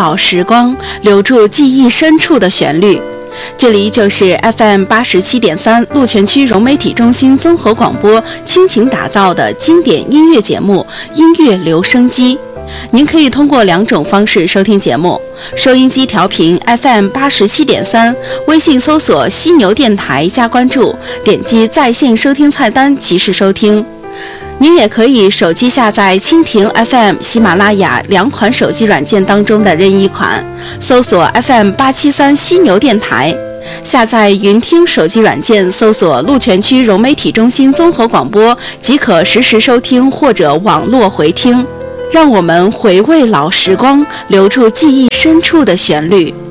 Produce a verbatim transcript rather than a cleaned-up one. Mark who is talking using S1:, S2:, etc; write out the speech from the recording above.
S1: 老时光，留住记忆深处的旋律。这里就是 F M 八十七点三鹿泉区融媒体中心综合广播倾情打造的经典音乐节目《音乐留声机》。您可以通过两种方式收听节目：收音机调频 F M 八十七点三，微信搜索犀牛电台加关注，点击在线收听菜单即时收听。您也可以手机下载蜻蜓 F M、喜马拉雅两款手机软件当中的任意款，搜索 F M 八七三犀牛电台。下载云听手机软件，搜索鹿泉区融媒体中心综合广播，即可实时收听或者网络回听。让我们回味老时光，留住记忆深处的旋律。